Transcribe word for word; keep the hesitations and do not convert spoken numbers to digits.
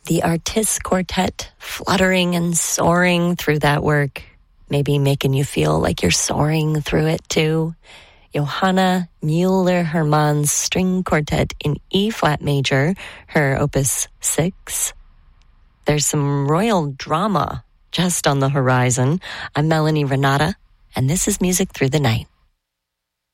The Artists Quartet fluttering and soaring through that work, maybe making you feel like you're soaring through it too. Johanna Müller-Hermann's String Quartet in E-flat major, her opus six. There's some royal drama just on the horizon. I'm Melanie Renata, and this is Music Through the Night.